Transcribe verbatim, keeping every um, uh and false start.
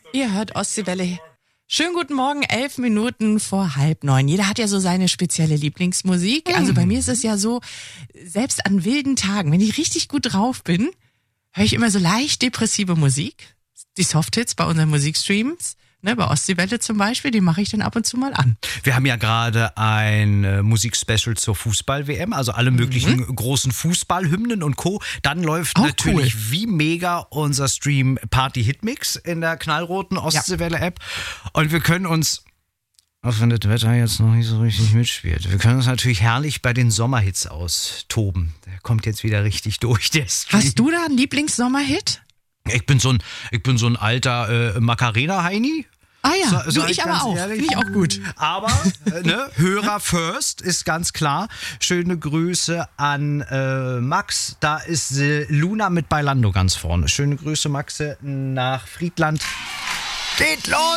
Ihr hört Ostseewelle. Schönen guten Morgen, elf Minuten vor halb neun. Jeder hat ja so seine spezielle Lieblingsmusik. Also bei mir ist es ja so, selbst an wilden Tagen, wenn ich richtig gut drauf bin, höre ich immer so leicht depressive Musik. Die Softhits bei unseren Musikstreams, ne, bei Ostseewelle zum Beispiel, die mache ich dann ab und zu mal an. Wir haben ja gerade ein äh, Musikspecial zur Fußball-W M, also alle möglichen Mhm. großen Fußballhymnen und Co. Dann läuft Auch natürlich cool. wie mega unser Stream Party Hitmix in der knallroten Ostseewelle-App. Und wir können uns, auch wenn das Wetter jetzt noch nicht so richtig mitspielt, wir können uns natürlich herrlich bei den Sommerhits austoben. Der kommt jetzt wieder richtig durch, der Stream. Hast du da einen Lieblingssommerhit? Ich bin so ein, ich bin so ein alter äh, Macarena-Heini. Ah ja, So- du, sag ich ganz aber auch. ehrlich. Finde ich auch gut. Aber, äh, ne, Hörer first ist ganz klar. Schöne Grüße an äh, Max. Da ist äh, Luna mit Bailando ganz vorne. Schöne Grüße, Maxe, nach Friedland. Geht los!